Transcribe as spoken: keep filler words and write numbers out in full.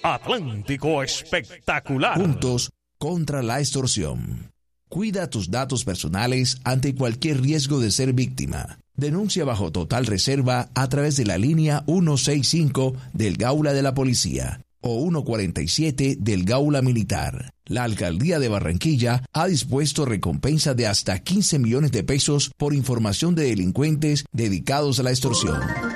Atlántico Espectacular. Juntos contra la extorsión. Cuida tus datos personales ante cualquier riesgo de ser víctima. Denuncia bajo total reserva a través de la línea ciento sesenta y cinco del Gaula de la Policía o ciento cuarenta y siete del Gaula Militar. La Alcaldía de Barranquilla ha dispuesto recompensa de hasta quince millones de pesos por información de delincuentes dedicados a la extorsión.